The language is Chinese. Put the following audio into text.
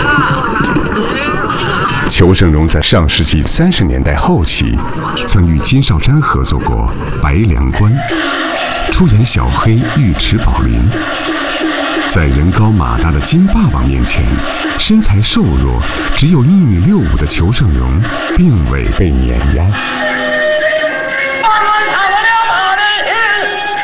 裘盛戎在上世纪30年代后期，曾与金少詹合作过《白良关》，出演小黑尉迟宝林。在人高马大的金霸王面前，身材瘦弱，只有1.65米的裘盛戎并未被碾压。